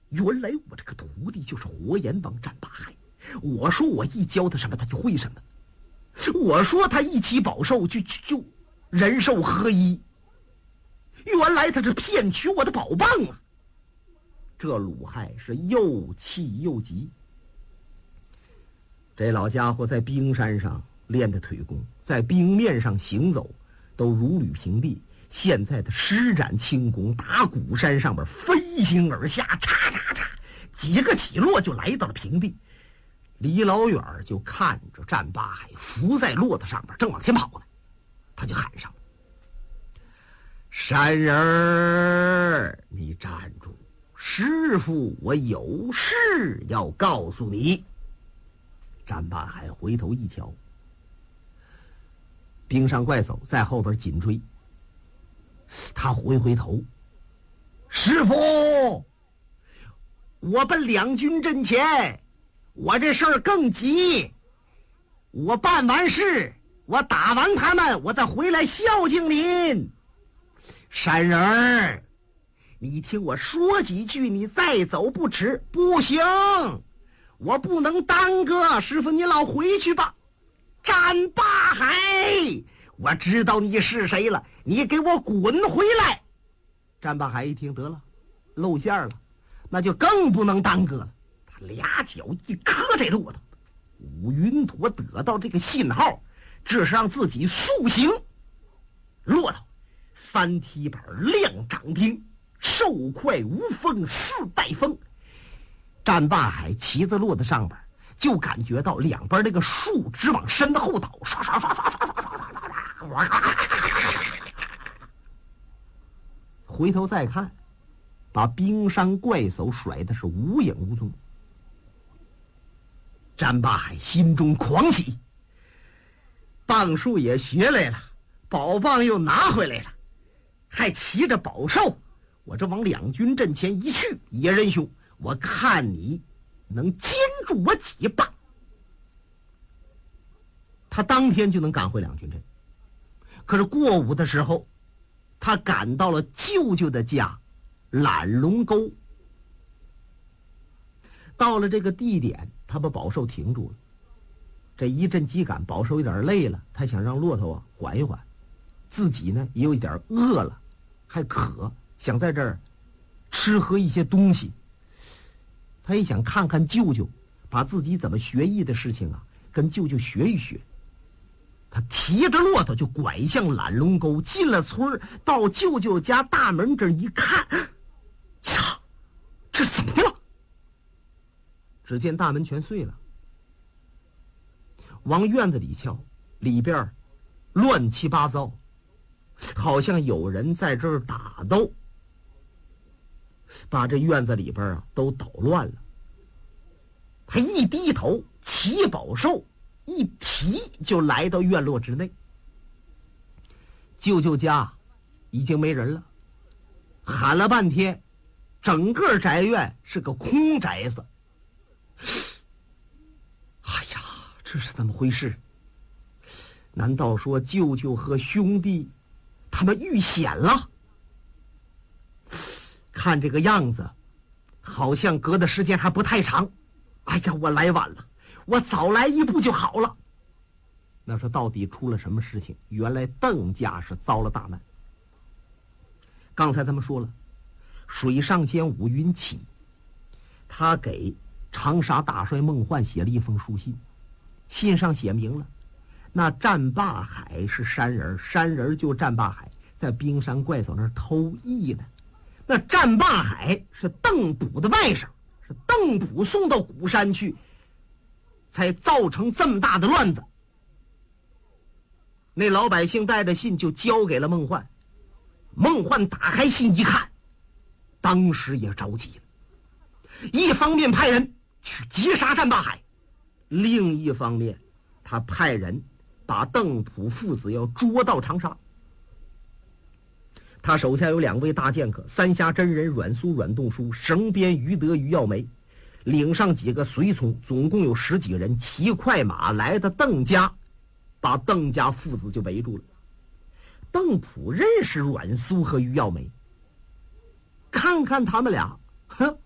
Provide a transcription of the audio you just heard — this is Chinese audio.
原来我这个徒弟就是活阎王战八海。我说我一教他什么他就会什么，我说他一起保寿就人寿合一，原来他是骗取我的宝棒啊！这鲁亥是又气又急。这老家伙在冰山上练的腿功，在冰面上行走都如履平地，现在的施展轻功，打鼓山上边飞行而下，嚓嚓嚓，几个起落就来到了平地。离老远就看着战八海伏在骆驼上边，正往前跑呢，他就喊上：“山人儿，你站住！师傅，我有事要告诉你。”战八海回头一瞧，冰上怪叟在后边紧追。他回头：“师傅，我奔两军阵前。我这事儿更急，我办完事，我打完他们，我再回来孝敬您。山人儿，你听我说几句，你再走不迟。”“不行，我不能耽搁，师傅您老回去吧。”“战八海，我知道你是谁了，你给我滚回来！”战八海一听，得了，露馅了，那就更不能耽搁了。俩脚一磕这骆驼，武云陀得到这个信号，这是让自己速行。骆驼翻蹄板亮掌钉，瘦快无风似带风。战八海骑在骆驼上边，就感觉到两边那个树枝往身后倒，刷刷刷刷刷刷刷刷，回头再看，把冰山怪叟甩的是无影无踪。战八海心中狂喜，棒术也学来了，宝棒又拿回来了，还骑着宝兽，我这往两军阵前一去，野人兄，我看你能肩住我几棒。他当天就能赶回两军阵。可是过午的时候，他赶到了舅舅的家懒龙沟。到了这个地点，他把宝兽停住了。这一阵急赶，宝兽有点累了，他想让骆驼缓一缓，自己呢也有一点饿了，还渴，想在这儿吃喝一些东西。他也想看看舅舅，把自己怎么学艺的事情啊跟舅舅学一学。他提着骆驼就拐向懒龙沟，进了村，到舅舅家大门这儿一看，呀，这是怎么的了？只见大门全碎了，往院子里瞧，里边乱七八糟，好像有人在这儿打斗，把这院子里边啊都捣乱了。他一低头，骑宝兽一提就来到院落之内。舅舅家已经没人了，喊了半天，整个宅院是个空宅子。哎呀，这是怎么回事？难道说舅舅和兄弟他们遇险了？看这个样子，好像隔的时间还不太长。哎呀，我来晚了，我早来一步就好了。那说到底出了什么事情？原来邓家是遭了大难。刚才咱们说了，水上仙武云起，他给长沙大帅孟焕写了一封书信，信上写明了，那战霸海是山人，山人就战霸海在冰山怪叟那儿偷艺呢。那战霸海是邓普的外甥，是邓普送到鼓山去，才造成这么大的乱子。那老百姓带着信就交给了孟焕，孟焕打开信一看，当时也着急了，一方面派人去截杀战霸海，另一方面他派人把邓普父子要捉到长沙。他手下有2位大剑客，三峡真人阮苏、阮洞书，绳边于德、于耀梅，领上几个随从，总共有10几人，骑快马来到邓家，把邓家父子就围住了。邓普认识阮苏和于耀梅，看看他们俩，